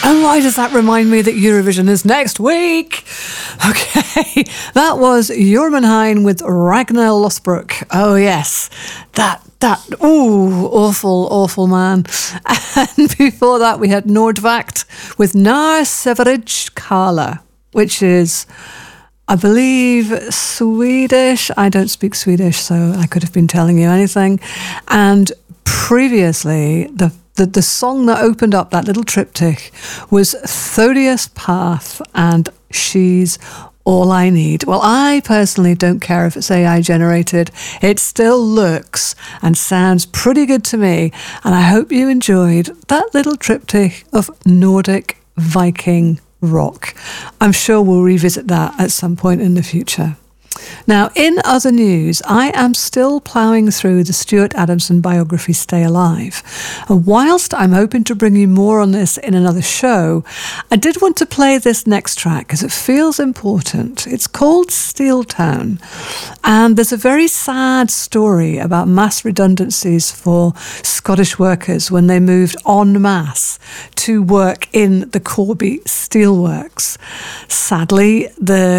And why does that remind me that Eurovision is next week? Okay, that was Jorman Hein with Ragnar Lothbrok. Oh yes, that awful man. And before that we had Nordvakt with Nar Severage Kala, which is, I believe, Swedish. I don't speak Swedish, so I could have been telling you anything. And previously, the song that opened up that little triptych was Thodius Path and She's All I Need. Well, I personally don't care if it's AI generated. It still looks and sounds pretty good to me. And I hope you enjoyed that little triptych of Nordic Viking rock. I'm sure we'll revisit that at some point in the future. Now, in other news, I am still ploughing through the Stuart Adamson biography Stay Alive. And whilst I'm hoping to bring you more on this in another show, I did want to play this next track because it feels important. It's called Steel Town, and there's a very sad story about mass redundancies for Scottish workers when they moved en masse to work in the Corby Steelworks. Sadly, the